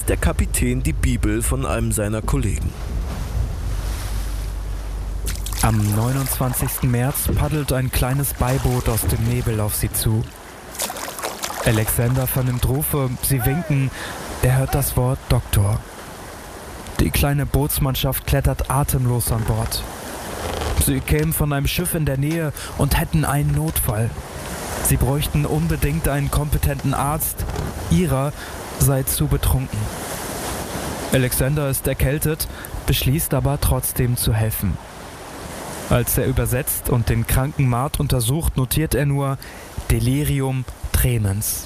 der Kapitän die Bibel von einem seiner Kollegen. Am 29. März paddelt ein kleines Beiboot aus dem Nebel auf sie zu. Alexander vernimmt Rufe, sie winken, er hört das Wort Doktor. Die kleine Bootsmannschaft klettert atemlos an Bord. Sie kämen von einem Schiff in der Nähe und hätten einen Notfall. Sie bräuchten unbedingt einen kompetenten Arzt, ihrer sei zu betrunken. Alexander ist erkältet, beschließt aber trotzdem zu helfen. Als er übersetzt und den kranken Mart untersucht, notiert er nur Delirium tremens.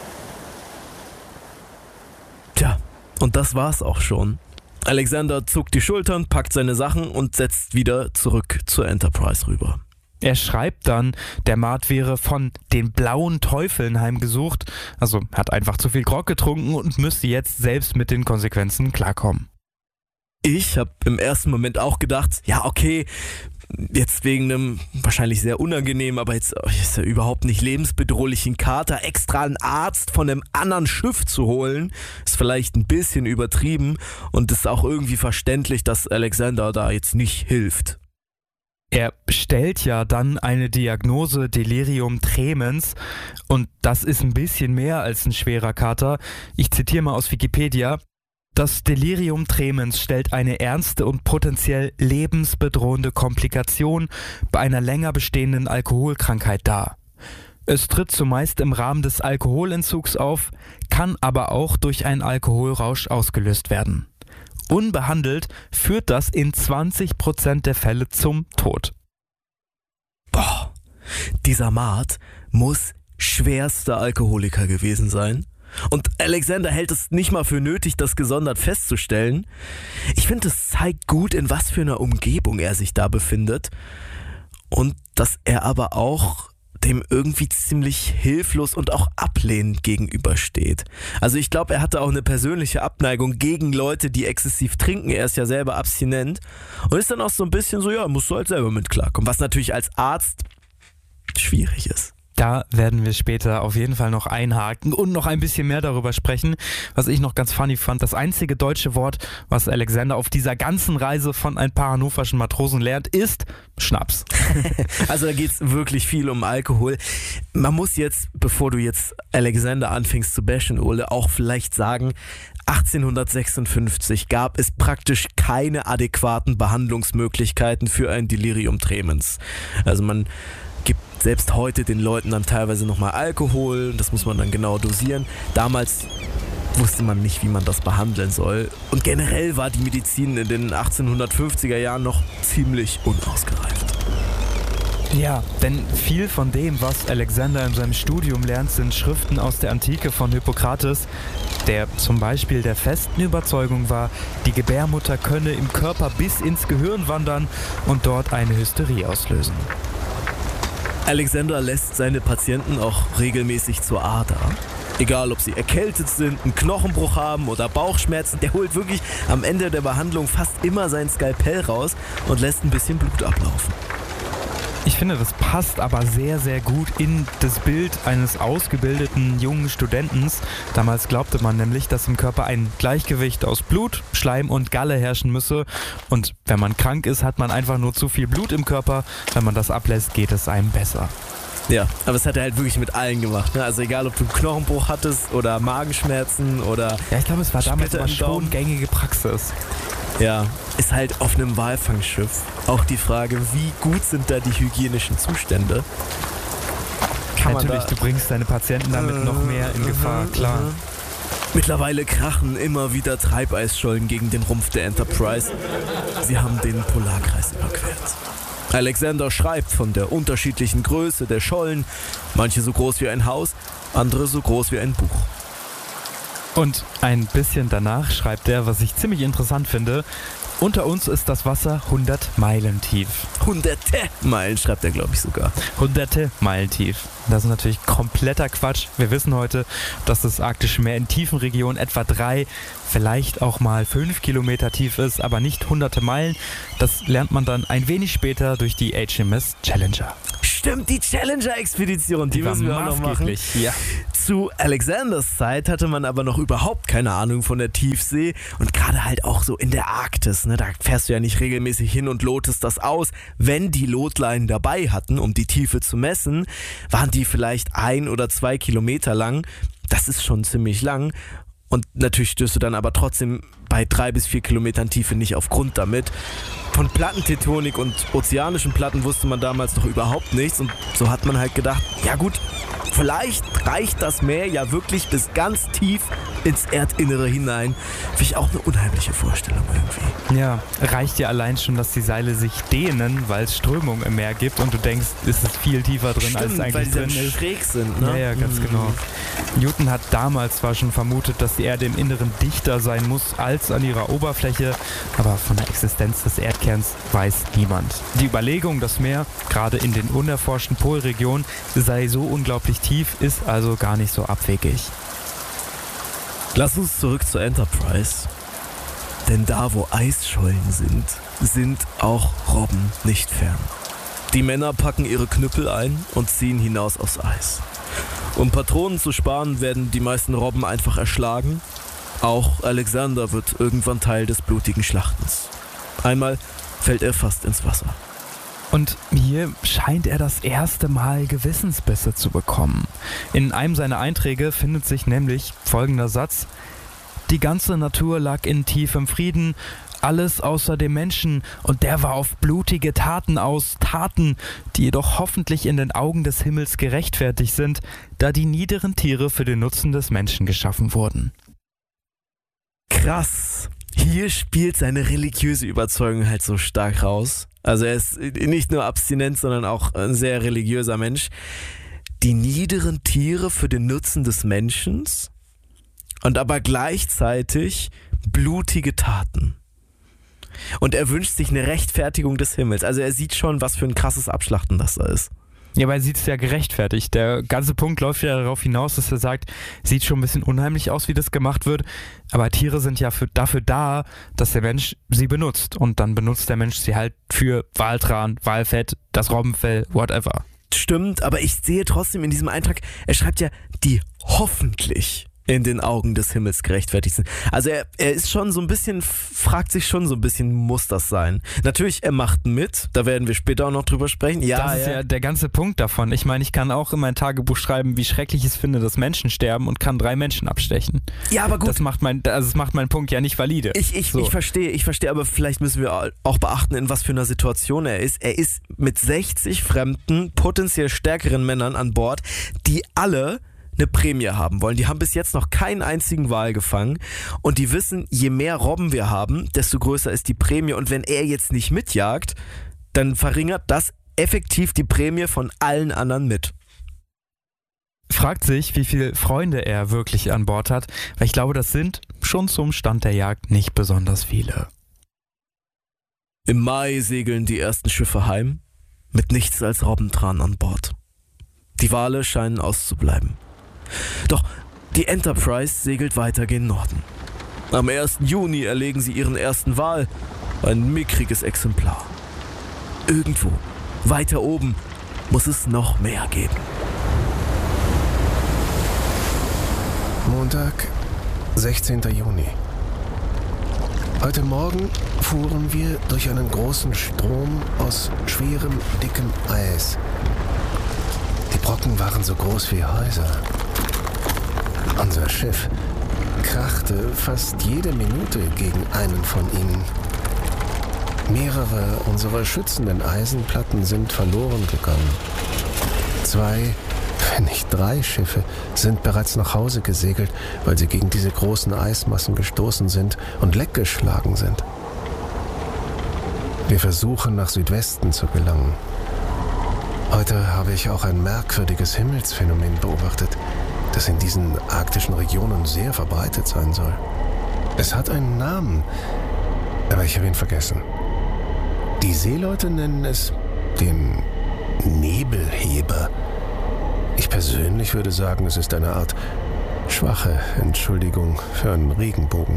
Tja, und das war's auch schon. Alexander zuckt die Schultern, packt seine Sachen und setzt wieder zurück zur Enterprise rüber. Er schreibt dann, der Mart wäre von den blauen Teufeln heimgesucht, also hat einfach zu viel Grog getrunken und müsste jetzt selbst mit den Konsequenzen klarkommen. Ich habe im ersten Moment auch gedacht, ja okay, jetzt wegen einem wahrscheinlich sehr unangenehmen, aber jetzt ist ja überhaupt nicht lebensbedrohlichen Kater extra einen Arzt von einem anderen Schiff zu holen, ist vielleicht ein bisschen übertrieben und ist auch irgendwie verständlich, dass Alexander da jetzt nicht hilft. Er stellt ja dann eine Diagnose Delirium tremens und das ist ein bisschen mehr als ein schwerer Kater. Ich zitiere mal aus Wikipedia. Das Delirium tremens stellt eine ernste und potenziell lebensbedrohende Komplikation bei einer länger bestehenden Alkoholkrankheit dar. Es tritt zumeist im Rahmen des Alkoholentzugs auf, kann aber auch durch einen Alkoholrausch ausgelöst werden. Unbehandelt führt das in 20% der Fälle zum Tod. Boah, dieser Mart muss schwerster Alkoholiker gewesen sein. Und Alexander hält es nicht mal für nötig, das gesondert festzustellen. Ich finde, es zeigt gut, in was für einer Umgebung er sich da befindet. Und dass er aber auch dem irgendwie ziemlich hilflos und auch ablehnend gegenübersteht. Also ich glaube, er hatte auch eine persönliche Abneigung gegen Leute, die exzessiv trinken. Er ist ja selber abstinent und ist dann auch so ein bisschen so, ja, musst du halt selber mit klarkommen. Was natürlich als Arzt schwierig ist. Da werden wir später auf jeden Fall noch einhaken und noch ein bisschen mehr darüber sprechen. Was ich noch ganz funny fand, das einzige deutsche Wort, was Alexander auf dieser ganzen Reise von ein paar hannoverschen Matrosen lernt, ist Schnaps. Also da geht es wirklich viel um Alkohol. Man muss jetzt, bevor du jetzt Alexander anfängst zu bashen, Ole, auch vielleicht sagen, 1856 gab es praktisch keine adäquaten Behandlungsmöglichkeiten für ein Delirium tremens. Also man gibt selbst heute den Leuten dann teilweise nochmal Alkohol, das muss man dann genau dosieren. Damals wusste man nicht, wie man das behandeln soll. Und generell war die Medizin in den 1850er Jahren noch ziemlich unausgereift. Ja, denn viel von dem, was Alexander in seinem Studium lernt, sind Schriften aus der Antike von Hippokrates, der zum Beispiel der festen Überzeugung war, die Gebärmutter könne im Körper bis ins Gehirn wandern und dort eine Hysterie auslösen. Alexander lässt seine Patienten auch regelmäßig zur Ader. Egal, ob sie erkältet sind, einen Knochenbruch haben oder Bauchschmerzen, der holt wirklich am Ende der Behandlung fast immer sein Skalpell raus und lässt ein bisschen Blut ablaufen. Ich finde, das passt aber sehr, sehr gut in das Bild eines ausgebildeten jungen Studentens. Damals glaubte man nämlich, dass im Körper ein Gleichgewicht aus Blut, Schleim und Galle herrschen müsse. Und wenn man krank ist, hat man einfach nur zu viel Blut im Körper. Wenn man das ablässt, geht es einem besser. Ja, aber das hat er halt wirklich mit allen gemacht. Ne? Also egal, ob du einen Knochenbruch hattest oder Magenschmerzen oder... Ja, ich glaube, es war damals Splitter aber im Daumen. schon gängige Praxis. Ja, ist halt auf einem Walfangschiff auch die Frage, wie gut sind da die hygienischen Zustände? Natürlich, du bringst deine Patienten damit noch mehr in Gefahr, klar. Mittlerweile krachen immer wieder Treibeisschollen gegen den Rumpf der Enterprise. Sie haben den Polarkreis überquert. Alexander schreibt von der unterschiedlichen Größe der Schollen, manche so groß wie ein Haus, andere so groß wie ein Buch. Und ein bisschen danach schreibt er, was ich ziemlich interessant finde, unter uns ist das Wasser 100 Meilen tief. Hunderte Meilen schreibt er, glaube ich, sogar. Hunderte Meilen tief. Das ist natürlich kompletter Quatsch. Wir wissen heute, dass das arktische Meer in tiefen Regionen etwa 3, vielleicht auch mal 5 Kilometer tief ist, aber nicht hunderte Meilen. Das lernt man dann ein wenig später durch die HMS Challenger. Stimmt, die Challenger-Expedition, die müssen wir auch noch machen. Ja. Zu Alexanders Zeit hatte man aber noch überhaupt keine Ahnung von der Tiefsee und gerade halt auch so in der Arktis, ne, da fährst du ja nicht regelmäßig hin und lotest das aus. Wenn die Lotleinen dabei hatten, um die Tiefe zu messen, waren die vielleicht 1 oder 2 Kilometer lang. Das ist schon ziemlich lang. Und natürlich stößt du dann aber trotzdem bei 3 bis 4 Kilometern Tiefe nicht auf Grund damit. Von Plattentektonik und ozeanischen Platten wusste man damals noch überhaupt nichts. Und so hat man halt gedacht, ja gut, vielleicht reicht das Meer ja wirklich bis ganz tief ins Erdinnere hinein. Finde ich auch eine unheimliche Vorstellung irgendwie. Ja, reicht ja allein schon, dass die Seile sich dehnen, weil es Strömung im Meer gibt und du denkst, ist es viel tiefer drin, als es eigentlich weil die drin dann ist. schräg sind, ne? Ja, ganz genau. Newton hat damals zwar schon vermutet, dass die Erde im Inneren dichter sein muss als an ihrer Oberfläche, aber von der Existenz des Erdkerns weiß niemand. Die Überlegung, das Meer, gerade in den unerforschten Polregionen, sei so unglaublich tief, ist also gar nicht so abwegig. Lass uns zurück zur Enterprise. Denn da, wo Eisschollen sind auch Robben nicht fern. Die Männer packen ihre Knüppel ein und ziehen hinaus aufs Eis. Um Patronen zu sparen, werden die meisten Robben einfach erschlagen. Auch Alexander wird irgendwann Teil des blutigen Schlachtens. Einmal fällt er fast ins Wasser. Und hier scheint er das erste Mal Gewissensbisse zu bekommen. In einem seiner Einträge findet sich nämlich folgender Satz: Die ganze Natur lag in tiefem Frieden, alles außer dem Menschen, und der war auf blutige Taten aus, Taten, die jedoch hoffentlich in den Augen des Himmels gerechtfertigt sind, da die niederen Tiere für den Nutzen des Menschen geschaffen wurden. Krass. Hier spielt seine religiöse Überzeugung halt so stark raus. Also er ist nicht nur abstinent, sondern auch ein sehr religiöser Mensch. Die niederen Tiere für den Nutzen des Menschen und aber gleichzeitig blutige Taten. Und er wünscht sich eine Rechtfertigung des Himmels. Also er sieht schon, was für ein krasses Abschlachten das da ist. Ja, weil er sieht es ja gerechtfertigt. Der ganze Punkt läuft ja darauf hinaus, dass er sagt, sieht schon ein bisschen unheimlich aus, wie das gemacht wird, aber Tiere sind ja dafür da, dass der Mensch sie benutzt. Und dann benutzt der Mensch sie halt für Waltran, Walfett, das Robbenfell, whatever. Stimmt, aber ich sehe trotzdem in diesem Eintrag, er schreibt ja, die hoffentlich in den Augen des Himmels gerechtfertigt sind. Also er ist schon so ein bisschen, fragt sich schon so ein bisschen, muss das sein? Natürlich, er macht mit, da werden wir später auch noch drüber sprechen. Ja, das ist ja der ganze Punkt davon. Ich meine, ich kann auch in mein Tagebuch schreiben, wie schrecklich ich es finde, dass Menschen sterben, und kann 3 Menschen abstechen. Ja, aber gut. Das macht meinen Punkt ja nicht valide. Ich verstehe, aber vielleicht müssen wir auch beachten, in was für einer Situation er ist. Er ist mit 60 fremden, potenziell stärkeren Männern an Bord, die alle eine Prämie haben wollen. Die haben bis jetzt noch keinen einzigen Wal gefangen und die wissen, je mehr Robben wir haben, desto größer ist die Prämie, und wenn er jetzt nicht mitjagt, dann verringert das effektiv die Prämie von allen anderen mit. Fragt sich, wie viele Freunde er wirklich an Bord hat, weil ich glaube, das sind schon zum Stand der Jagd nicht besonders viele. Im Mai segeln die ersten Schiffe heim, mit nichts als Robbentran an Bord. Die Wale scheinen auszubleiben. Doch die Enterprise segelt weiter gen Norden. Am 1. Juni erlegen sie ihren ersten Wal, ein mickriges Exemplar. Irgendwo, weiter oben, muss es noch mehr geben. Montag, 16. Juni. Heute Morgen fuhren wir durch einen großen Strom aus schwerem, dickem Eis. Die Brocken waren so groß wie Häuser. Unser Schiff krachte fast jede Minute gegen einen von ihnen. Mehrere unserer schützenden Eisenplatten sind verloren gegangen. 2, wenn nicht 3 Schiffe sind bereits nach Hause gesegelt, weil sie gegen diese großen Eismassen gestoßen sind und leckgeschlagen sind. Wir versuchen, nach Südwesten zu gelangen. Heute habe ich auch ein merkwürdiges Himmelsphänomen beobachtet, das in diesen arktischen Regionen sehr verbreitet sein soll. Es hat einen Namen, aber ich habe ihn vergessen. Die Seeleute nennen es den Nebelheber. Ich persönlich würde sagen, es ist eine Art schwache Entschuldigung für einen Regenbogen.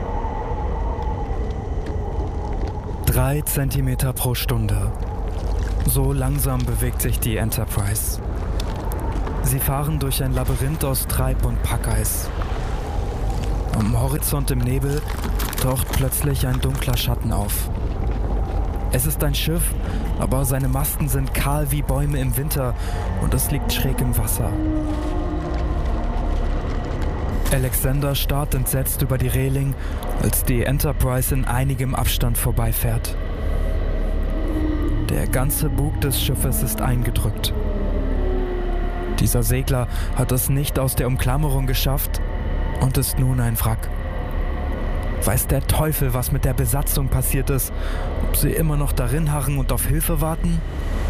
3 Zentimeter pro Stunde. So langsam bewegt sich die Enterprise. Sie fahren durch ein Labyrinth aus Treib- und Packeis. Am Horizont im Nebel taucht plötzlich ein dunkler Schatten auf. Es ist ein Schiff, aber seine Masten sind kahl wie Bäume im Winter und es liegt schräg im Wasser. Alexander starrt entsetzt über die Reling, als die Enterprise in einigem Abstand vorbeifährt. Der ganze Bug des Schiffes ist eingedrückt. Dieser Segler hat es nicht aus der Umklammerung geschafft und ist nun ein Wrack. Weiß der Teufel, was mit der Besatzung passiert ist, ob sie immer noch darin harren und auf Hilfe warten?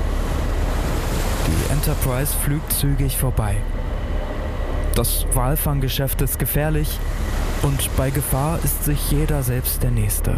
Die Enterprise flügt zügig vorbei. Das Walfanggeschäft ist gefährlich und bei Gefahr ist sich jeder selbst der Nächste.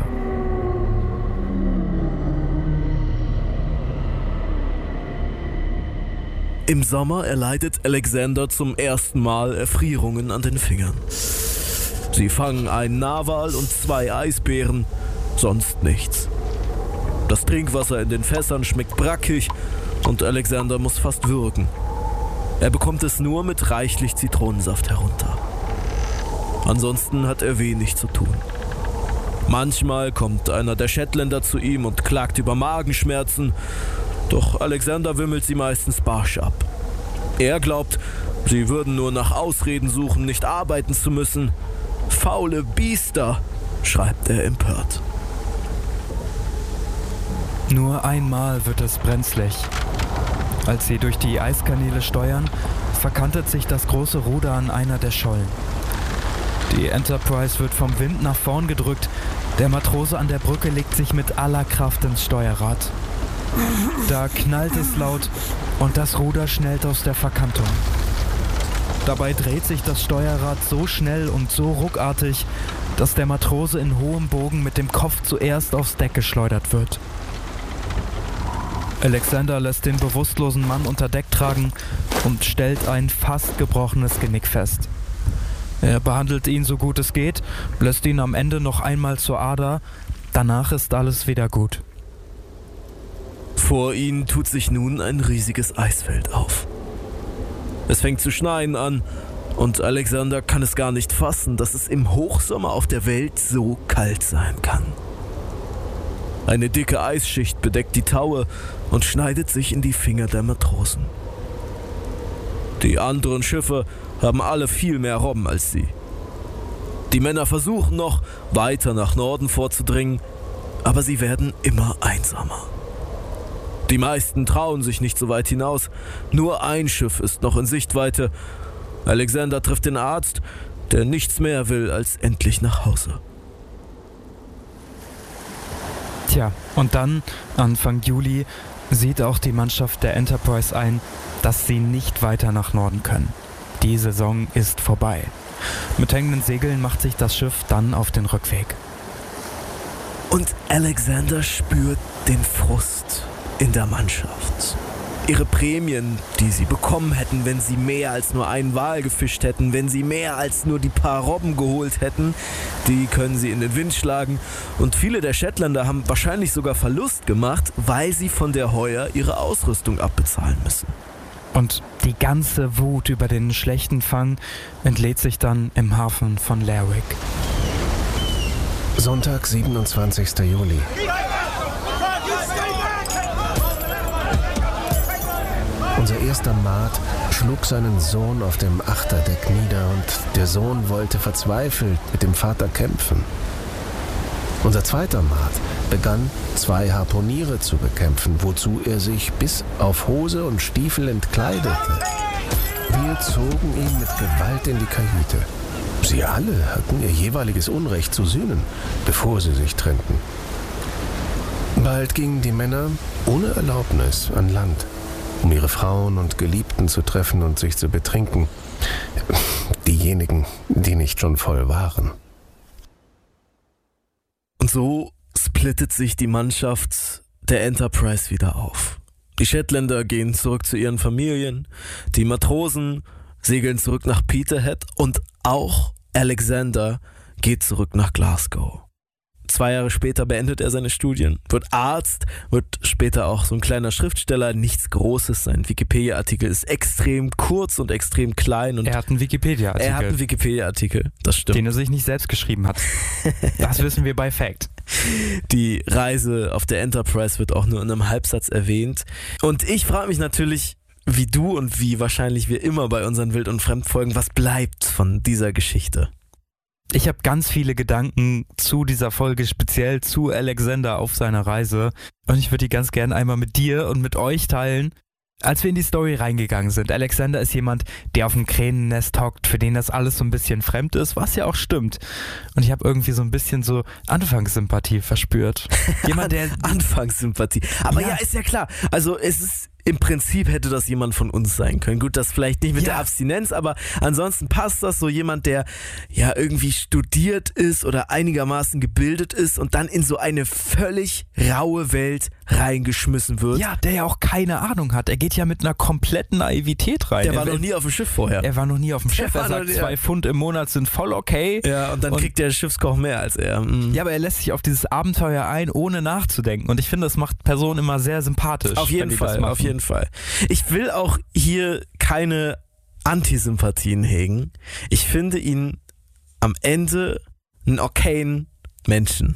Im Sommer erleidet Alexander zum ersten Mal Erfrierungen an den Fingern. Sie fangen einen Narwal und 2 Eisbären, sonst nichts. Das Trinkwasser in den Fässern schmeckt brackig und Alexander muss fast würgen. Er bekommt es nur mit reichlich Zitronensaft herunter. Ansonsten hat er wenig zu tun. Manchmal kommt einer der Shetländer zu ihm und klagt über Magenschmerzen, doch Alexander wimmelt sie meistens barsch ab. Er glaubt, sie würden nur nach Ausreden suchen, nicht arbeiten zu müssen. Faule Biester, schreibt er empört. Nur einmal wird es brenzlig. Als sie durch die Eiskanäle steuern, verkantet sich das große Ruder an einer der Schollen. Die Enterprise wird vom Wind nach vorn gedrückt. Der Matrose an der Brücke legt sich mit aller Kraft ins Steuerrad. Da knallt es laut und das Ruder schnellt aus der Verkantung. Dabei dreht sich das Steuerrad so schnell und so ruckartig, dass der Matrose in hohem Bogen mit dem Kopf zuerst aufs Deck geschleudert wird. Alexander lässt den bewusstlosen Mann unter Deck tragen und stellt ein fast gebrochenes Genick fest. Er behandelt ihn so gut es geht, lässt ihn am Ende noch einmal zur Ader, danach ist alles wieder gut. Vor ihnen tut sich nun ein riesiges Eisfeld auf. Es fängt zu schneien an und Alexander kann es gar nicht fassen, dass es im Hochsommer auf der Welt so kalt sein kann. Eine dicke Eisschicht bedeckt die Taue und schneidet sich in die Finger der Matrosen. Die anderen Schiffe haben alle viel mehr Robben als sie. Die Männer versuchen noch, weiter nach Norden vorzudringen, aber sie werden immer einsamer. Die meisten trauen sich nicht so weit hinaus. Nur ein Schiff ist noch in Sichtweite. Alexander trifft den Arzt, der nichts mehr will als endlich nach Hause. Tja, und dann, Anfang Juli, sieht auch die Mannschaft der Enterprise ein, dass sie nicht weiter nach Norden können. Die Saison ist vorbei. Mit hängenden Segeln macht sich das Schiff dann auf den Rückweg. Und Alexander spürt den Frust in der Mannschaft. Ihre Prämien, die sie bekommen hätten, wenn sie mehr als nur einen Wal gefischt hätten, wenn sie mehr als nur die paar Robben geholt hätten, die können sie in den Wind schlagen. Und viele der Shetländer haben wahrscheinlich sogar Verlust gemacht, weil sie von der Heuer ihre Ausrüstung abbezahlen müssen. Und die ganze Wut über den schlechten Fang entlädt sich dann im Hafen von Lerwick. Sonntag, 27. Juli. Unser erster Maat schlug seinen Sohn auf dem Achterdeck nieder und der Sohn wollte verzweifelt mit dem Vater kämpfen. Unser zweiter Maat begann, 2 Harpuniere zu bekämpfen, wozu er sich bis auf Hose und Stiefel entkleidete. Wir zogen ihn mit Gewalt in die Kajüte. Sie alle hatten ihr jeweiliges Unrecht zu sühnen, bevor sie sich trennten. Bald gingen die Männer ohne Erlaubnis an Land, um ihre Frauen und Geliebten zu treffen und sich zu betrinken. Diejenigen, die nicht schon voll waren. Und so splittet sich die Mannschaft der Enterprise wieder auf. Die Shetländer gehen zurück zu ihren Familien, die Matrosen segeln zurück nach Peterhead und auch Alexander geht zurück nach Glasgow. 2 Jahre später beendet er seine Studien, wird Arzt, wird später auch so ein kleiner Schriftsteller, nichts Großes. Sein Wikipedia-Artikel ist extrem kurz und extrem klein. Und er hat einen Wikipedia-Artikel. Das stimmt. Den er sich nicht selbst geschrieben hat. Das wissen wir bei Fact. Die Reise auf der Enterprise wird auch nur in einem Halbsatz erwähnt. Und ich frage mich natürlich, wie du und wie wahrscheinlich wir immer bei unseren Wild- und Fremdfolgen, was bleibt von dieser Geschichte? Ich habe ganz viele Gedanken zu dieser Folge, speziell zu Alexander auf seiner Reise. Und ich würde die ganz gerne einmal mit dir und mit euch teilen. Als wir in die Story reingegangen sind, Alexander ist jemand, der auf dem Kränennest hockt, für den das alles so ein bisschen fremd ist, was ja auch stimmt. Und ich habe irgendwie so ein bisschen so Anfangssympathie verspürt. Jemand, der Anfangssympathie. Aber ja, ist ja klar. Also es ist im Prinzip hätte das jemand von uns sein können. Gut, das vielleicht nicht mit der Abstinenz, aber ansonsten passt das, so jemand, der ja irgendwie studiert ist oder einigermaßen gebildet ist und dann in so eine völlig raue Welt reingeschmissen wird. Ja, der ja auch keine Ahnung hat. Er geht ja mit einer kompletten Naivität rein. Der war noch nie auf dem Schiff vorher. Er war noch nie auf dem Schiff. Er sagt, 2 Pfund im Monat sind voll okay. Ja, und dann kriegt der Schiffskoch mehr als er. Mhm. Ja, aber er lässt sich auf dieses Abenteuer ein, ohne nachzudenken. Und ich finde, das macht Personen immer sehr sympathisch. Auf jeden Fall. Ich will auch hier keine Antisympathien hegen. Ich finde ihn am Ende einen okayen Menschen.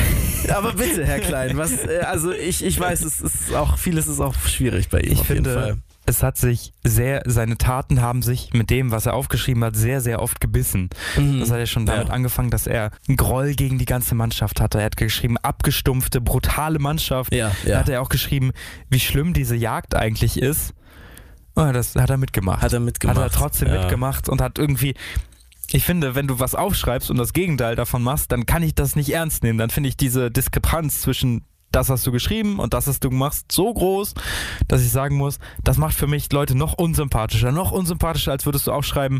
Aber bitte, Herr Klein, also ich weiß, vieles ist auch schwierig bei ihm. Ich finde, es hat sich seine Taten haben sich mit dem, was er aufgeschrieben hat, sehr, sehr oft gebissen. Das hat ja schon damit angefangen, dass er einen Groll gegen die ganze Mannschaft hatte. Er hat geschrieben, abgestumpfte, brutale Mannschaft. Da hat er auch geschrieben, wie schlimm diese Jagd eigentlich ist. Oh, das hat er mitgemacht. Hat er trotzdem mitgemacht und hat irgendwie... Ich finde, wenn du was aufschreibst und das Gegenteil davon machst, dann kann ich das nicht ernst nehmen. Dann finde ich diese Diskrepanz zwischen das hast du geschrieben und das hast du gemacht so groß, dass ich sagen muss, das macht für mich Leute noch unsympathischer, als würdest du aufschreiben,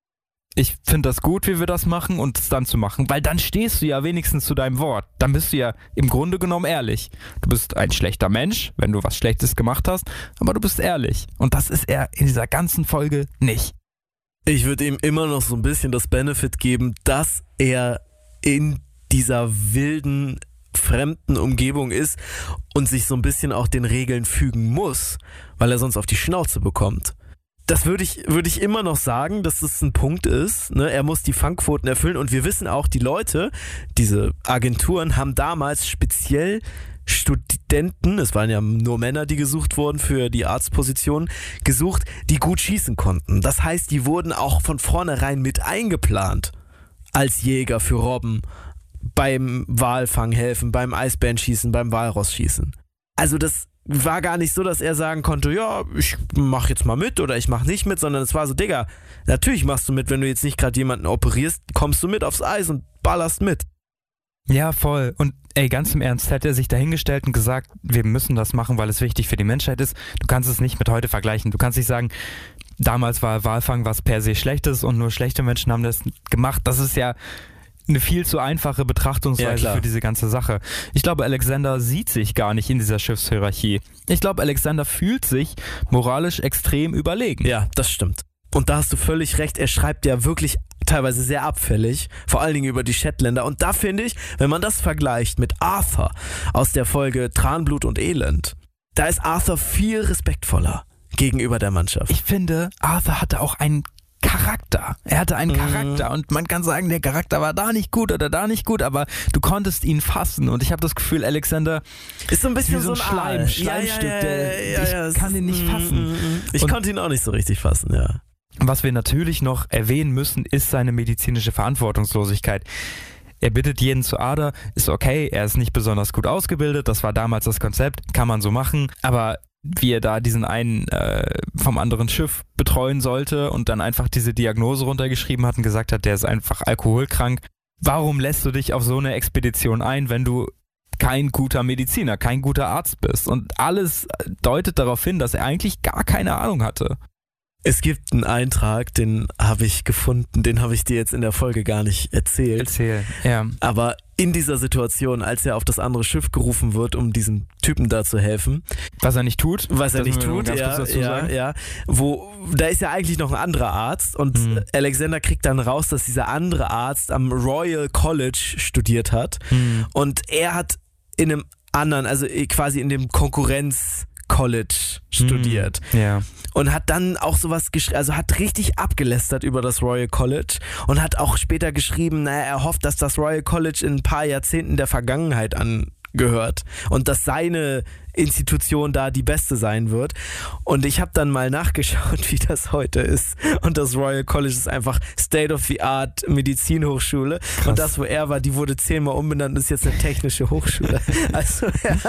ich finde das gut, wie wir das machen und es dann zu machen, weil dann stehst du ja wenigstens zu deinem Wort. Dann bist du ja im Grunde genommen ehrlich. Du bist ein schlechter Mensch, wenn du was Schlechtes gemacht hast, aber du bist ehrlich. Und das ist er in dieser ganzen Folge nicht. Ich würde ihm immer noch so ein bisschen das Benefit geben, dass er in dieser wilden, fremden Umgebung ist und sich so ein bisschen auch den Regeln fügen muss, weil er sonst auf die Schnauze bekommt. Das würde ich immer noch sagen, dass das ein Punkt ist. Ne? Er muss die Fangquoten erfüllen und wir wissen auch, die Leute, diese Agenturen, haben damals speziell Studenten, es waren ja nur Männer, die gesucht wurden für die Arztposition, gesucht, die gut schießen konnten. Das heißt, die wurden auch von vornherein mit eingeplant als Jäger für Robben, beim Walfang helfen, beim Eisbärenschießen, beim Walrossschießen. Also das war gar nicht so, dass er sagen konnte, ja, ich mach jetzt mal mit oder ich mach nicht mit, sondern es war so, Digga, natürlich machst du mit, wenn du jetzt nicht gerade jemanden operierst, kommst du mit aufs Eis und ballerst mit. Ja, voll. Und ganz im Ernst, hätte er sich dahingestellt und gesagt, wir müssen das machen, weil es wichtig für die Menschheit ist. Du kannst es nicht mit heute vergleichen. Du kannst nicht sagen, damals war Walfang was per se Schlechtes und nur schlechte Menschen haben das gemacht. Das ist ja eine viel zu einfache Betrachtungsweise für diese ganze Sache. Ich glaube, Alexander sieht sich gar nicht in dieser Schiffshierarchie. Ich glaube, Alexander fühlt sich moralisch extrem überlegen. Ja, das stimmt. Und da hast du völlig recht, er schreibt ja wirklich teilweise sehr abfällig, vor allen Dingen über die Shetländer. Und da finde ich, wenn man das vergleicht mit Arthur aus der Folge Tranblut und Elend, da ist Arthur viel respektvoller gegenüber der Mannschaft. Ich finde, Arthur hatte auch einen Charakter. Er hatte einen Charakter und man kann sagen, der Charakter war da nicht gut oder da nicht gut, aber du konntest ihn fassen und ich habe das Gefühl, Alexander ist so ein bisschen wie so ein Schleimstück, ich kann ihn nicht fassen. Ich konnte ihn auch nicht so richtig fassen, ja. Was wir natürlich noch erwähnen müssen, ist seine medizinische Verantwortungslosigkeit. Er bittet jeden zur Ader, ist okay, er ist nicht besonders gut ausgebildet, das war damals das Konzept, kann man so machen, aber wie er da diesen einen vom anderen Schiff betreuen sollte und dann einfach diese Diagnose runtergeschrieben hat und gesagt hat, der ist einfach alkoholkrank. Warum lässt du dich auf so eine Expedition ein, wenn du kein guter Mediziner, kein guter Arzt bist? Und alles deutet darauf hin, dass er eigentlich gar keine Ahnung hatte. Es gibt einen Eintrag, den habe ich gefunden, den habe ich dir jetzt in der Folge gar nicht erzählt. Erzähl, ja. Aber in dieser Situation, als er auf das andere Schiff gerufen wird, um diesem Typen da zu helfen. Was er nicht tut. Ja, da ist ja eigentlich noch ein anderer Arzt und Alexander kriegt dann raus, dass dieser andere Arzt am Royal College studiert hat und er hat in einem anderen, also quasi in dem Konkurrenz-College studiert. Ja. Und hat dann auch sowas geschrieben, also hat richtig abgelästert über das Royal College und hat auch später geschrieben, er hofft, dass das Royal College in ein paar Jahrzehnten der Vergangenheit angehört und dass seine Institution da die beste sein wird. Und ich habe dann mal nachgeschaut, wie das heute ist. Und das Royal College ist einfach State-of-the-Art Medizinhochschule. Krass. Und das, wo er war, die wurde 10-mal umbenannt und ist jetzt eine technische Hochschule. Also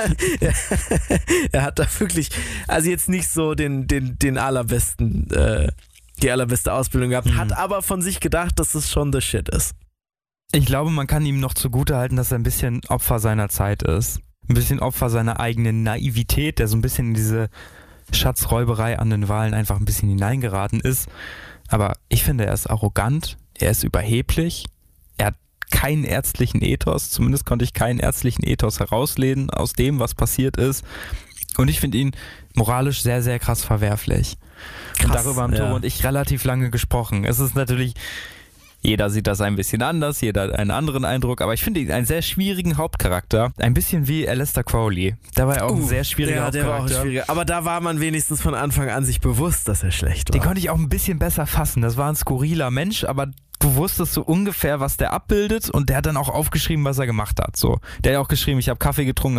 er hat da wirklich, also jetzt nicht so den allerbesten, die allerbeste Ausbildung gehabt, hat aber von sich gedacht, dass es schon the shit ist. Ich glaube, man kann ihm noch zugutehalten, dass er ein bisschen Opfer seiner Zeit ist. Ein bisschen Opfer seiner eigenen Naivität, der so ein bisschen in diese Schatzräuberei an den Wahlen einfach ein bisschen hineingeraten ist. Aber ich finde, er ist arrogant, er ist überheblich, er hat keinen ärztlichen Ethos, zumindest konnte ich keinen ärztlichen Ethos herauslesen aus dem, was passiert ist. Und ich finde ihn moralisch sehr, sehr krass verwerflich. Krass, und darüber haben Tore und ich relativ lange gesprochen. Es ist natürlich... Jeder sieht das ein bisschen anders, jeder hat einen anderen Eindruck, aber ich finde ihn einen sehr schwierigen Hauptcharakter. Ein bisschen wie Aleister Crowley. Der war ja auch ein sehr schwieriger Hauptcharakter. Der war auch schwieriger. Aber da war man wenigstens von Anfang an sich bewusst, dass er schlecht war. Den konnte ich auch ein bisschen besser fassen. Das war ein skurriler Mensch, aber du wusstest so ungefähr, was der abbildet und der hat dann auch aufgeschrieben, was er gemacht hat. So. Der hat auch geschrieben, ich habe Kaffee getrunken,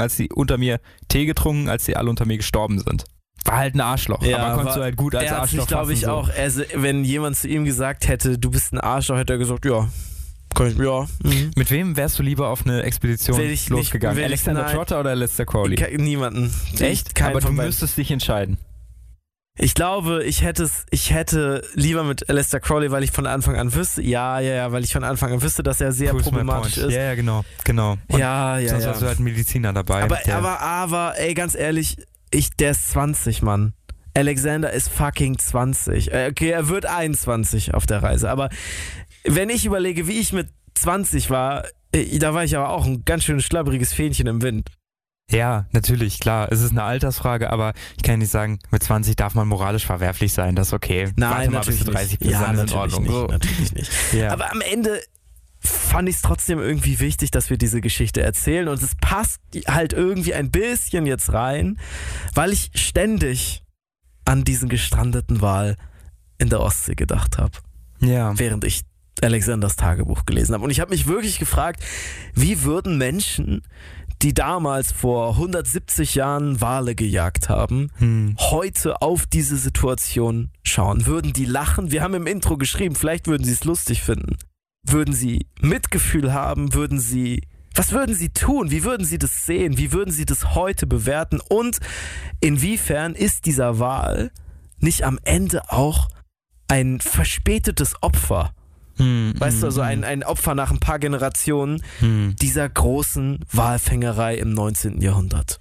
Tee getrunken, als sie alle unter mir gestorben sind. War halt ein Arschloch, ja, aber konntest du halt gut als Arschloch fassen. Glaube ich so. Auch. Also, wenn jemand zu ihm gesagt hätte, du bist ein Arschloch, hätte er gesagt, ja, kann ich, ja. Mhm. Mit wem wärst du lieber auf eine Expedition losgegangen? Alexander Trotter oder Aleister Crowley? Niemanden. Echt? Aber du müsstest dich entscheiden. Ich glaube, ich hätte lieber mit Aleister Crowley, weil ich von Anfang an wüsste, weil ich von Anfang an wüsste, dass er sehr problematisch ist. Ja, genau. Und sonst hast du halt einen Mediziner dabei. Aber ey, ganz ehrlich, der ist 20, Mann. Alexander ist fucking 20. Okay, er wird 21 auf der Reise. Aber wenn ich überlege, wie ich mit 20 war, da war ich aber auch ein ganz schön schlabberiges Fähnchen im Wind. Ja, natürlich, klar. Es ist eine Altersfrage, aber ich kann nicht sagen, mit 20 darf man moralisch verwerflich sein. Das ist okay. Nein, warte mal bis du 30 bist, dann ist in Ordnung. Nicht, natürlich nicht. Ja. Aber am Ende fand ich es trotzdem irgendwie wichtig, dass wir diese Geschichte erzählen und es passt halt irgendwie ein bisschen jetzt rein, weil ich ständig an diesen gestrandeten Wal in der Ostsee gedacht habe, während ich Alexanders Tagebuch gelesen habe. Und ich habe mich wirklich gefragt, wie würden Menschen, die damals vor 170 Jahren Wale gejagt haben, heute auf diese Situation schauen? Würden die lachen? Wir haben im Intro geschrieben, vielleicht würden sie es lustig finden. Würden sie Mitgefühl haben? Was würden sie tun? Wie würden sie das sehen? Wie würden sie das heute bewerten? Und inwiefern ist dieser Wal nicht am Ende auch ein verspätetes Opfer? Weißt du, also ein Opfer nach ein paar Generationen dieser großen Walfängerei im 19. Jahrhundert.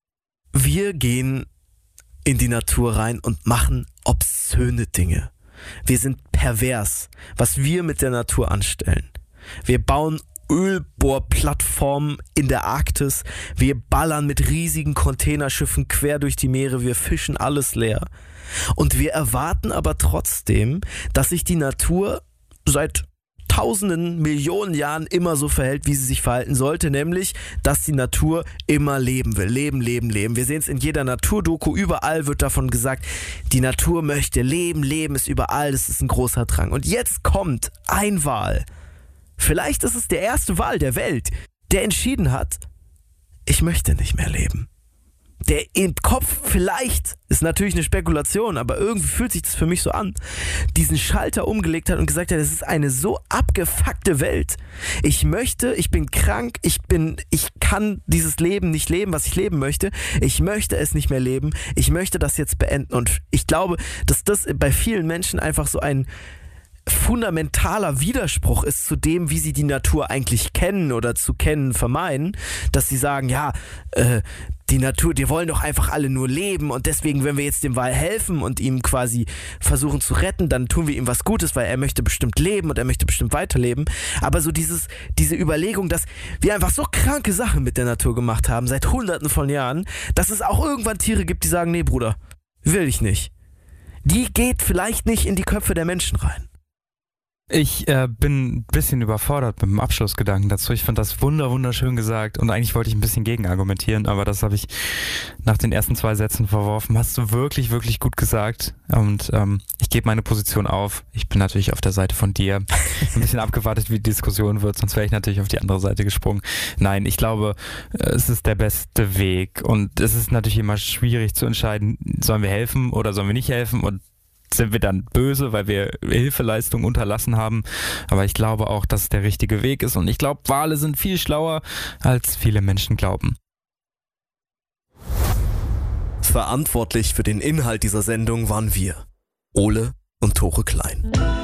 Wir gehen in die Natur rein und machen obszöne Dinge. Wir sind pervers, was wir mit der Natur anstellen. Wir bauen Ölbohrplattformen in der Arktis, wir ballern mit riesigen Containerschiffen quer durch die Meere, wir fischen alles leer. Und wir erwarten aber trotzdem, dass sich die Natur seit Tausenden, Millionen Jahren immer so verhält, wie sie sich verhalten sollte, nämlich, dass die Natur immer leben will. Leben, leben, leben. Wir sehen es in jeder Naturdoku, überall wird davon gesagt, die Natur möchte leben, Leben ist überall, das ist ein großer Drang. Und jetzt kommt ein Wal, vielleicht ist es der erste Wal der Welt, der entschieden hat, ich möchte nicht mehr leben. Der im Kopf vielleicht, ist natürlich eine Spekulation, aber irgendwie fühlt sich das für mich so an, diesen Schalter umgelegt hat und gesagt hat, das ist eine so abgefuckte Welt. Ich bin krank, ich kann dieses Leben nicht leben, was ich leben möchte. Ich möchte es nicht mehr leben. Ich möchte das jetzt beenden. Und ich glaube, dass das bei vielen Menschen einfach so ein fundamentaler Widerspruch ist zu dem, wie sie die Natur eigentlich kennen oder zu kennen vermeiden, dass sie sagen, die Natur, die wollen doch einfach alle nur leben und deswegen, wenn wir jetzt dem Wal helfen und ihm quasi versuchen zu retten, dann tun wir ihm was Gutes, weil er möchte bestimmt leben und er möchte bestimmt weiterleben. Aber so diese Überlegung, dass wir einfach so kranke Sachen mit der Natur gemacht haben, seit Hunderten von Jahren, dass es auch irgendwann Tiere gibt, die sagen, nee Bruder, will ich nicht. Die geht vielleicht nicht in die Köpfe der Menschen rein. Ich bin ein bisschen überfordert mit dem Abschlussgedanken dazu. Ich fand das wunderschön gesagt und eigentlich wollte ich ein bisschen gegenargumentieren, aber das habe ich nach den ersten 2 Sätzen verworfen. Hast du wirklich gut gesagt und ich gebe meine Position auf. Ich bin natürlich auf der Seite von dir. Ein bisschen abgewartet, wie die Diskussion wird, sonst wäre ich natürlich auf die andere Seite gesprungen. Nein, ich glaube, es ist der beste Weg und es ist natürlich immer schwierig zu entscheiden, sollen wir helfen oder sollen wir nicht helfen und sind wir dann böse, weil wir Hilfeleistung unterlassen haben. Aber ich glaube auch, dass es der richtige Weg ist. Und ich glaube, Wale sind viel schlauer, als viele Menschen glauben. Verantwortlich für den Inhalt dieser Sendung waren wir, Ole und Tore Klein.